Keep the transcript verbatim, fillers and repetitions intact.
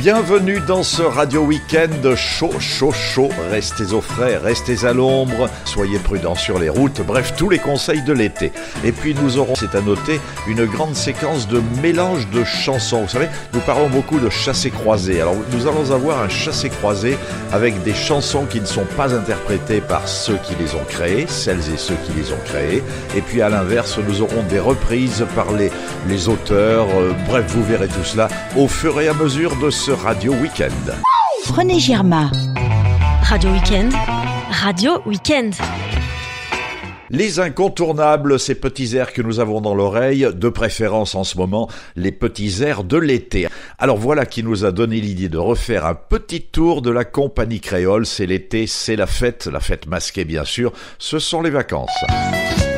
Bienvenue dans ce Radio Week-end chaud, chaud, chaud. Restez au frais, restez à l'ombre, soyez prudents sur les routes, bref, tous les conseils de l'été. Et puis nous aurons, c'est à noter, une grande séquence de mélange de chansons. Vous savez, nous parlons beaucoup de chassé-croisé. Alors nous allons avoir un chassé-croisé avec des chansons qui ne sont pas interprétées par ceux qui les ont créées, celles et ceux qui les ont créées. Et puis à l'inverse, nous aurons des reprises par les, les auteurs. Euh, bref, vous verrez tout cela au fur et à mesure de ce Radio Week-end. René Girma. Radio Week-end. Radio Week-end. Les incontournables, ces petits airs que nous avons dans l'oreille, de préférence en ce moment, les petits airs de l'été. Alors voilà qui nous a donné l'idée de refaire un petit tour de la compagnie créole. C'est l'été, c'est la fête, la fête masquée bien sûr, ce sont les vacances.